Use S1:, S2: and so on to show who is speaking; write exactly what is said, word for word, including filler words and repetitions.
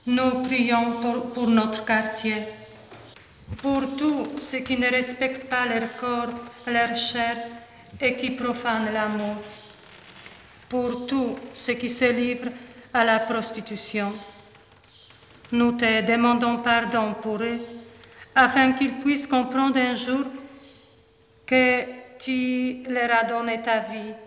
S1: Nous prions pour, pour notre quartier, pour tous ceux qui ne respectent pas leur corps, leur chair et qui profanent l'amour, pour tous ceux qui se livrent à la prostitution. Nous te demandons pardon pour eux, afin qu'ils puissent comprendre un jour que tu leur as donné ta vie